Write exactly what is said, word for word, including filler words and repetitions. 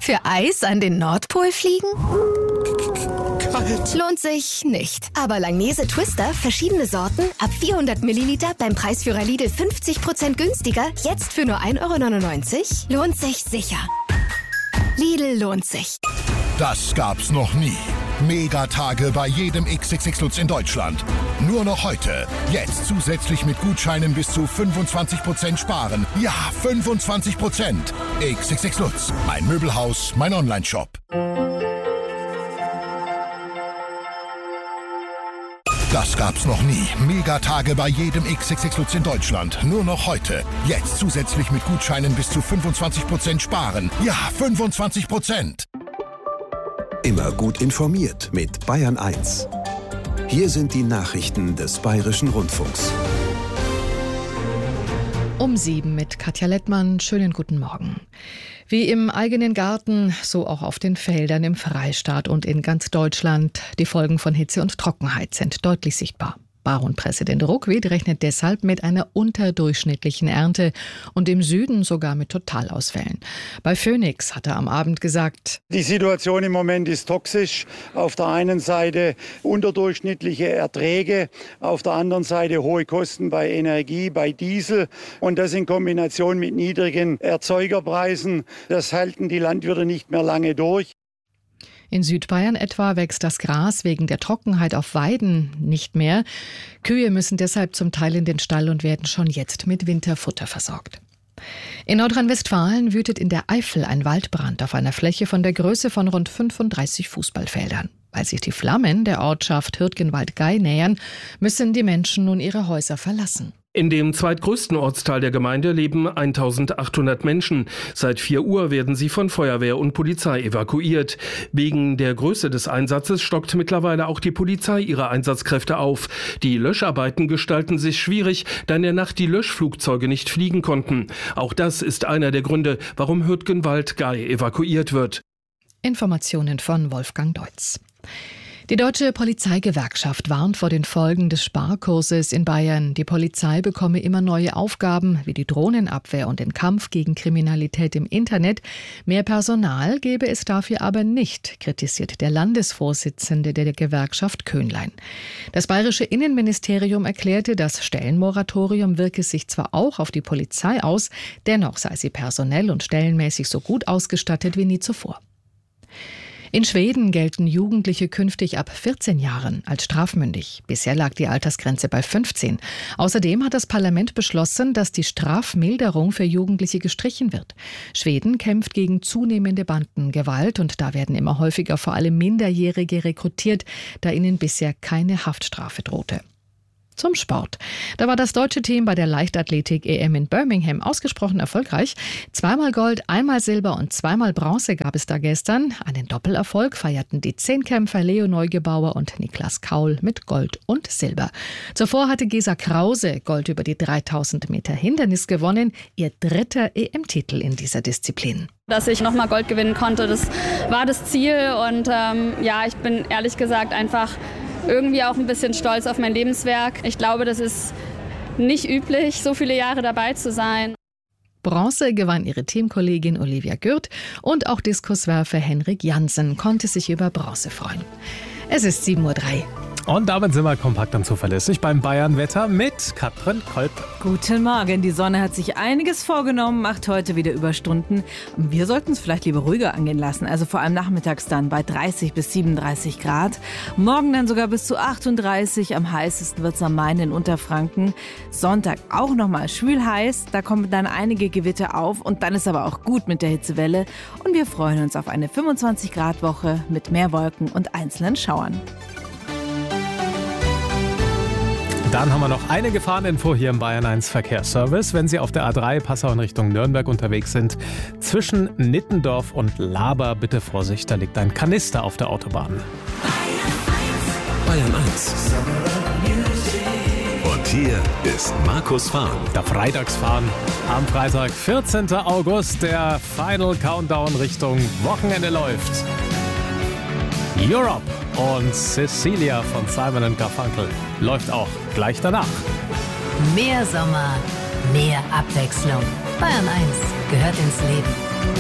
Für Eis an den Nordpol fliegen? Kalt. Lohnt sich nicht. Aber Langnese Twister, verschiedene Sorten, ab vierhundert Milliliter beim Preisführer Lidl fünfzig Prozent günstiger, jetzt für nur ein Euro neunundneunzig, lohnt sich sicher. Lidl lohnt sich. Das gab's noch nie. Megatage bei jedem X X X Lutz in Deutschland. Nur noch heute. Jetzt zusätzlich mit Gutscheinen bis zu fünfundzwanzig Prozent sparen. Ja, fünfundzwanzig Prozent. X X X Lutz. Mein Möbelhaus, mein Onlineshop. Das gab's noch nie. Megatage bei jedem X X X Lutz in Deutschland. Nur noch heute. Jetzt zusätzlich mit Gutscheinen bis zu fünfundzwanzig Prozent sparen. Ja, fünfundzwanzig Prozent. Immer gut informiert mit Bayern eins. Hier sind die Nachrichten des Bayerischen Rundfunks. Um sieben mit Katja Lettmann. Schönen guten Morgen. Wie im eigenen Garten, so auch auf den Feldern im Freistaat und in ganz Deutschland. Die Folgen von Hitze und Trockenheit sind deutlich sichtbar. Bauernpräsident Ruckwied rechnet deshalb mit einer unterdurchschnittlichen Ernte und im Süden sogar mit Totalausfällen. Bei Phoenix hat er am Abend gesagt: Die Situation im Moment ist toxisch. Auf der einen Seite unterdurchschnittliche Erträge, auf der anderen Seite hohe Kosten bei Energie, bei Diesel und das in Kombination mit niedrigen Erzeugerpreisen. Das halten die Landwirte nicht mehr lange durch. In Südbayern etwa wächst das Gras wegen der Trockenheit auf Weiden nicht mehr. Kühe müssen deshalb zum Teil in den Stall und werden schon jetzt mit Winterfutter versorgt. In Nordrhein-Westfalen wütet in der Eifel ein Waldbrand auf einer Fläche von der Größe von rund fünfunddreißig Fußballfeldern. Weil sich die Flammen der Ortschaft Hürtgenwald-Gei nähern, müssen die Menschen nun ihre Häuser verlassen. In dem zweitgrößten Ortsteil der Gemeinde leben eintausendachthundert Menschen. Seit vier Uhr werden sie von Feuerwehr und Polizei evakuiert. Wegen der Größe des Einsatzes stockt mittlerweile auch die Polizei ihre Einsatzkräfte auf. Die Löscharbeiten gestalten sich schwierig, da in der Nacht die Löschflugzeuge nicht fliegen konnten. Auch das ist einer der Gründe, warum Hürtgenwald-Gei evakuiert wird. Informationen von Wolfgang Deutz. Die Deutsche Polizeigewerkschaft warnt vor den Folgen des Sparkurses in Bayern. Die Polizei bekomme immer neue Aufgaben wie die Drohnenabwehr und den Kampf gegen Kriminalität im Internet. Mehr Personal gebe es dafür aber nicht, kritisiert der Landesvorsitzende der Gewerkschaft Köhnlein. Das bayerische Innenministerium erklärte, das Stellenmoratorium wirke sich zwar auch auf die Polizei aus, dennoch sei sie personell und stellenmäßig so gut ausgestattet wie nie zuvor. In Schweden gelten Jugendliche künftig ab vierzehn Jahren als strafmündig. Bisher lag die Altersgrenze bei fünfzehn. Außerdem hat das Parlament beschlossen, dass die Strafmilderung für Jugendliche gestrichen wird. Schweden kämpft gegen zunehmende Bandengewalt und da werden immer häufiger vor allem Minderjährige rekrutiert, da ihnen bisher keine Haftstrafe drohte. Zum Sport. Da war das deutsche Team bei der Leichtathletik-E M in Birmingham ausgesprochen erfolgreich. Zweimal Gold, einmal Silber und zweimal Bronze gab es da gestern. Einen Doppelerfolg feierten die Zehnkämpfer Leo Neugebauer und Niklas Kaul mit Gold und Silber. Zuvor hatte Gesa Krause Gold über die dreitausend Meter Hindernis gewonnen, ihr dritter E M-Titel in dieser Disziplin. Dass ich nochmal Gold gewinnen konnte, das war das Ziel und ähm, ja, ich bin ehrlich gesagt einfach irgendwie auch ein bisschen stolz auf mein Lebenswerk. Ich glaube, das ist nicht üblich, so viele Jahre dabei zu sein. Bronze gewann ihre Teamkollegin Olivia Gürt und auch Diskuswerfer Henrik Jansen konnte sich über Bronze freuen. Es ist sieben Uhr drei. Und damit sind wir kompakt und zuverlässig beim Bayern-Wetter mit Katrin Kolb. Guten Morgen. Die Sonne hat sich einiges vorgenommen, macht heute wieder Überstunden. Wir sollten es vielleicht lieber ruhiger angehen lassen. Also vor allem nachmittags dann bei dreißig bis siebenunddreißig Grad. Morgen dann sogar bis zu achtunddreißig. Am heißesten wird es am Main in Unterfranken. Sonntag auch nochmal schwül heiß. Da kommen dann einige Gewitter auf. Und dann ist aber auch gut mit der Hitzewelle. Und wir freuen uns auf eine fünfundzwanzig Grad Woche mit mehr Wolken und einzelnen Schauern. Dann haben wir noch eine Gefahreninfo hier im Bayern eins Verkehrsservice. Wenn Sie auf der A drei Passau in Richtung Nürnberg unterwegs sind, zwischen Nittendorf und Laber, bitte Vorsicht, da liegt ein Kanister auf der Autobahn. Bayern eins. Und hier ist Markus Fahren. Der Freitagsfahren am Freitag, vierzehnten August. Der Final Countdown Richtung Wochenende läuft. Europe und Cecilia von Simon and Garfunkel läuft auch gleich danach. Mehr Sommer, mehr Abwechslung. Bayern eins gehört ins Leben.